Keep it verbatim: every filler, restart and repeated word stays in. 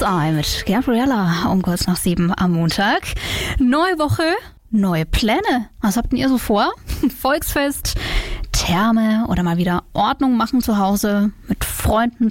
Bullseye mit Gabriella um kurz nach sieben am Montag. Neue Woche, neue Pläne. Was habt ihr so vor? Volksfest, Therme oder mal wieder Ordnung machen zu Hause, mit Freunden